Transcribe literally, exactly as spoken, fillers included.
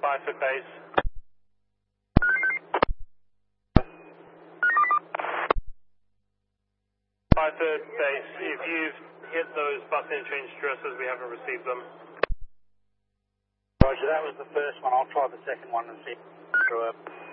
five foot base. five foot base, if you've hit those bus interchange addresses, we haven't received them. Roger, that was the first one. I'll try the second one and see. Through up.